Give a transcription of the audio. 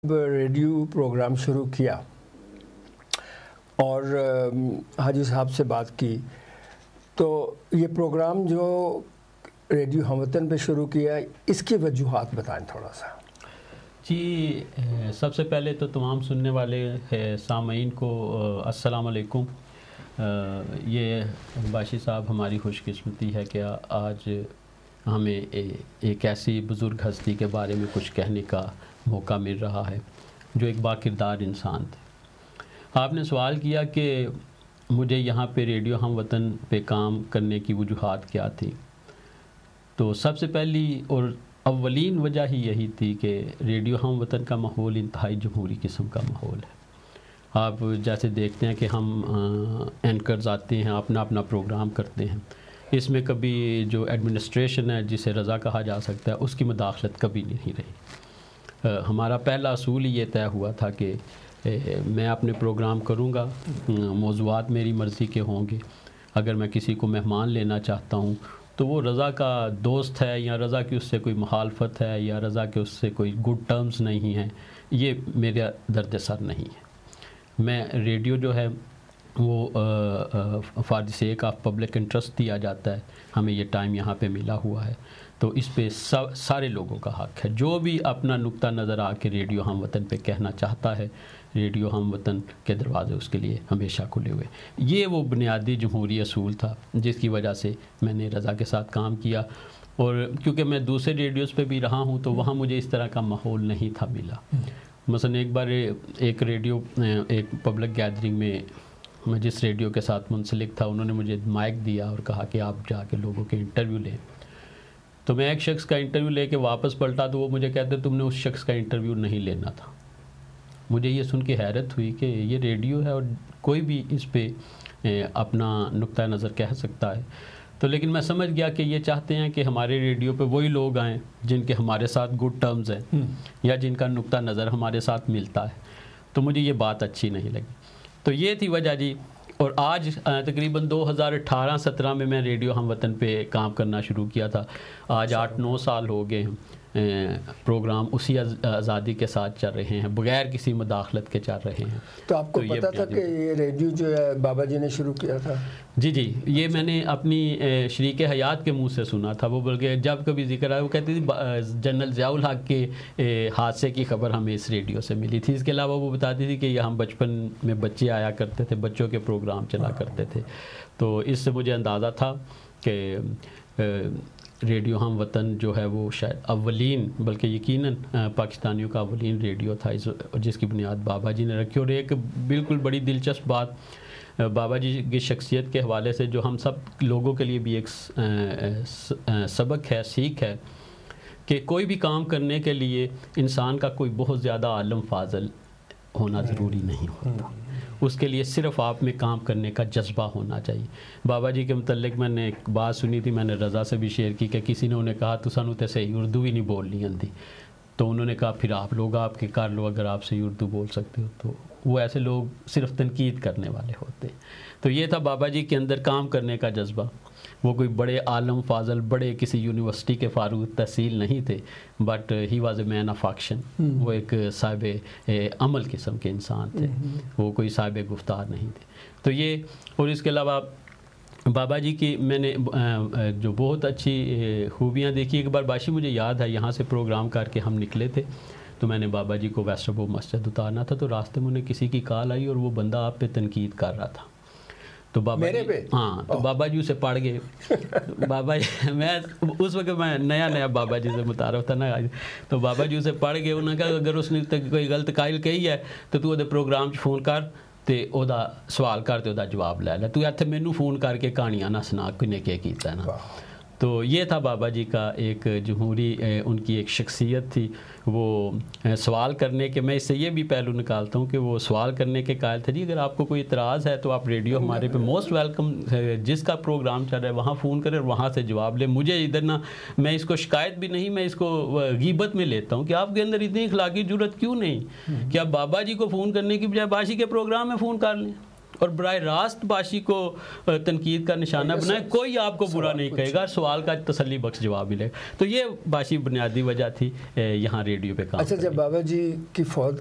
Radio programme شروع کیا اور حاجی صاحب سے بات کی تو یہ پروگرام جو ریڈیو ہم وطن پہ شروع کیا اس کی وجوہات بتائیں تھوڑا سا. جی سب سے پہلے تو تمام سننے والے سامعین کو السلام علیکم. یہ باشی صاحب ہماری خوش قسمتی ہے کہ آج ہمیں ایک ایسی بزرگ ہستی کے بارے میں کچھ کہنے کا موقع مل رہا ہے جو ایک باکردار انسان تھے. آپ نے سوال کیا کہ مجھے یہاں پہ ریڈیو ہم وطن پہ کام کرنے کی وجوہات کیا تھی. تو سب سے پہلی اور اولین وجہ ہی یہی تھی کہ ریڈیو ہم وطن کا ماحول انتہائی جمہوری قسم کا ماحول ہے. آپ جیسے دیکھتے ہیں کہ ہم اینکرز آتے ہیں اپنا اپنا پروگرام کرتے ہیں. اس میں کبھی جو ایڈمنسٹریشن ہے جسے رضا کہا جا سکتا ہے اس کی مداخلت کبھی نہیں رہی. ہمارا پہلا اصول یہ طے ہوا تھا کہ میں اپنے پروگرام کروں گا, موضوعات میری مرضی کے ہوں گے. اگر میں کسی کو مہمان لینا چاہتا ہوں تو وہ رضا کا دوست ہے یا رضا کی اس سے کوئی مخالفت ہے یا رضا کے اس سے کوئی گڈ ٹرمز نہیں ہیں, یہ میرا درد سر نہیں ہے. میں ریڈیو جو ہے وہ for the sake of public interest دیا جاتا ہے. ہمیں یہ ٹائم یہاں پہ ملا ہوا ہے تو اس پہ سارے لوگوں کا حق ہے. جو بھی اپنا نقطہ نظر آ کے ریڈیو ہم وطن پہ کہنا چاہتا ہے, ریڈیو ہم وطن کے دروازے اس کے لیے ہمیشہ کھلے ہوئے. یہ وہ بنیادی جمہوری اصول تھا جس کی وجہ سے میں نے رضا کے ساتھ کام کیا. اور کیونکہ میں دوسرے ریڈیوز پہ بھی رہا ہوں تو وہاں مجھے اس طرح کا ماحول نہیں تھا ملا. مثلا ایک بار ایک ریڈیو ایک پبلک گیدرنگ میں جس ریڈیو کے ساتھ منسلک تھا انہوں نے مجھے مائک دیا اور کہا کہ آپ جا کے لوگوں کے انٹرویو لیں. تو میں ایک شخص کا انٹرویو لے کے واپس پلٹا تو وہ مجھے کہتے تم نے اس شخص کا انٹرویو نہیں لینا تھا. مجھے یہ سن کے حیرت ہوئی کہ یہ ریڈیو ہے اور کوئی بھی اس پہ اپنا نقطہ نظر کہہ سکتا ہے. تو لیکن میں سمجھ گیا کہ یہ چاہتے ہیں کہ ہمارے ریڈیو پہ وہی لوگ آئیں جن کے ہمارے ساتھ گڈ ٹرمز ہیں یا جن کا نقطہ نظر ہمارے ساتھ ملتا ہے. تو مجھے یہ بات اچھی نہیں لگی. تو یہ تھی وجہ جی. اور آج تقریباً 2018-17 میں ریڈیو ہم وطن پہ کام کرنا شروع کیا تھا. آج 8-9 سال ہو گئے ہیں. پروگرام اسی آزادی کے ساتھ چل رہے ہیں, بغیر کسی مداخلت کے چل رہے ہیں. تو آپ کو پتہ تھا کہ یہ ریڈیو جو ہے بابا جی نے شروع کیا تھا؟ جی یہ میں نے اپنی شریک حیات کے منہ سے سنا تھا. وہ بلکہ جب کبھی ذکر آیا وہ کہتی تھی جنرل ضیاء الحق کے حادثے کی خبر ہمیں اس ریڈیو سے ملی تھی. اس کے علاوہ وہ بتاتی تھی کہ ہم بچپن میں بچے آیا کرتے تھے, بچوں کے پروگرام چلا کرتے تھے. تو اس سے مجھے اندازہ تھا کہ ریڈیو ہم وطن جو ہے وہ شاید اولین بلکہ یقیناً پاکستانیوں کا اولین ریڈیو تھا جس کی بنیاد بابا جی نے رکھی. اور ایک بالکل بڑی دلچسپ بات بابا جی کی شخصیت کے حوالے سے جو ہم سب لوگوں کے لیے بھی ایک سبق ہے, سیکھ ہے کہ کوئی بھی کام کرنے کے لیے انسان کا کوئی بہت زیادہ عالم فاضل ہونا ضروری نہیں ہوتا. اس کے لیے صرف آپ میں کام کرنے کا جذبہ ہونا چاہیے. بابا جی کے متعلق میں نے ایک بات سنی تھی, میں نے رضا سے بھی شیئر کی کہ کسی نے انہیں کہا تو سانو تے صحیح اردو ہی نہیں بولنی آندی. تو انہوں نے کہا پھر آپ لوگ آپ کے کر لو, اگر آپ صحیح اردو بول سکتے ہو. تو وہ ایسے لوگ صرف تنقید کرنے والے ہوتے. تو یہ تھا بابا جی کے اندر کام کرنے کا جذبہ. وہ کوئی بڑے عالم فاضل بڑے کسی یونیورسٹی کے فارغ التحصیل نہیں تھے, but he was a main of action. وہ ایک صاحب عمل قسم کے انسان تھے, وہ کوئی صاحب گفتار نہیں تھے. تو یہ اور اس کے علاوہ بابا جی کی میں نے جو بہت اچھی خوبیاں دیکھی. ایک بار باشی مجھے یاد ہے یہاں سے پروگرام کر کے ہم نکلے تھے تو میں نے بابا جی کو ویسٹ ابو مسجد اتارنا تھا. تو راستے میں انہیں کسی کی کال آئی اور وہ بندہ آپ پہ تنقید کر رہا تھا. تو بابا جی تو بابا جی اسے پڑھ گئے. بابا جی میں اس وقت میں نیا بابا جی سے متعارف تھا نا. تو بابا جی اسے پڑھ گئے. انہوں نے کہا اگر اس نے کوئی غلط قائل کہی ہے تو تو وہ پروگرام فون کر تے او دا سوال کر تے او دا جواب لے لے. تو اتنے مینوں فون کر کے کہانیاں نہ سنا کنے کیا کیتا ہے نا. تو یہ تھا بابا جی کا ایک جمہوری ان کی ایک شخصیت تھی. وہ سوال کرنے کے, میں اس سے یہ بھی پہلو نکالتا ہوں کہ وہ سوال کرنے کے قائل تھے. جی اگر آپ کو کوئی اعتراض ہے تو آپ ریڈیو ہمارے پہ موسٹ ویلکم, جس کا پروگرام چل رہا ہے وہاں فون کریں اور وہاں سے جواب لیں. مجھے ادھر نہ, میں اس کو شکایت بھی نہیں, میں اس کو غیبت میں لیتا ہوں کہ آپ کے اندر اتنی اخلاقی جرت کیوں نہیں کہ آپ بابا جی کو فون کرنے کی بجائے باشی کے پروگرام میں فون کر لیں. اور براہ راست باشی کو تنقید کا نشانہ بنائیں, کوئی آپ کو برا نہیں کہے گا, سوال کا تسلی بخش جواب ملے گا. تو یہ باشی بنیادی وجہ تھی یہاں ریڈیو پہ کام. اچھا, جب بابا جی کی فوت